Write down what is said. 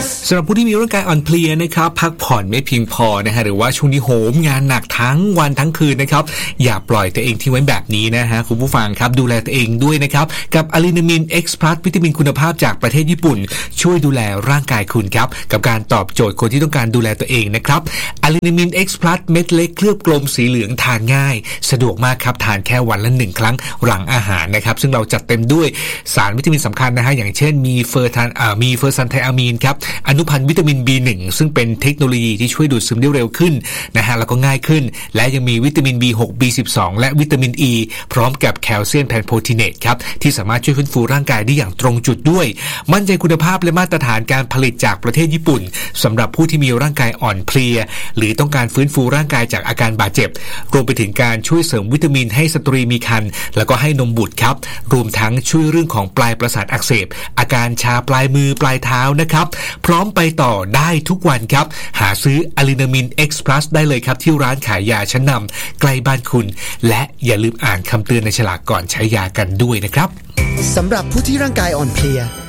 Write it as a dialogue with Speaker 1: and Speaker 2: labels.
Speaker 1: สำหรับผู้ที่มีร่างกายอ่อนเพลียนะครับพักผ่อนไม่เพียงพอนะฮะหรือว่าช่วงนี้โหมงานหนักทั้งวันทั้งคืนนะครับอย่าปล่อยตัวเองทิ้งไว้แบบนี้นะฮะคุณผู้ฟังครับดูแลตัวเองด้วยนะครับกับอะลินามิน X Plus วิตามินคุณภาพจากประเทศญี่ปุ่นช่วยดูแลร่างกายคุณครับกับการตอบโจทย์คนที่ต้องการดูแลตัวเองนะครับอะลินามิน X Plus เม็ดเล็กเคลือบกลมสีเหลืองทานง่ายสะดวกมากครับทานแค่วันละ1ครั้งหลังอาหารนะครับซึ่งเราจัดเต็มด้วยสารวิตามินสำคัญนะฮะอย่างเช่นมีเฟอร์ซันไทอะมีนครับอนุพันธ์วิตามิน B1 ซึ่งเป็นเทคโนโลยีที่ช่วยดูดซึมได้เร็วขึ้นนะฮะแล้วก็ง่ายขึ้นและยังมีวิตามิน B6 B12 และวิตามิน E พร้อมกับแคลเซียมแพนโพทิเนตครับที่สามารถช่วยฟื้นฟูร่างกายได้อย่างตรงจุดด้วยมั่นใจคุณภาพและมาตรฐานการผลิตจากประเทศญี่ปุ่นสำหรับผู้ที่มีร่างกายอ่อนเพลียหรือต้องการฟื้นฟูร่างกายจากอาการบาดเจ็บรวมไปถึงการช่วยเสริมวิตามินให้สตรีมีครรภ์แล้วก็ให้นมบุตรครับรวมทั้งช่วยเรื่องของปลายประสาทอักเสบอาการชาปลายมือปลายเท้านะครับพร้อมไปต่อได้ทุกวันครับหาซื้ออะลินามิน X Plus ได้เลยครับที่ร้านขายยาชั้นนำใกล้บ้านคุณและอย่าลืมอ่านคำเตือนในฉลากก่อนใช้ยากันด้วยนะครับ
Speaker 2: สำหรับผู้ที่ร่างกายอ่อนเพลีย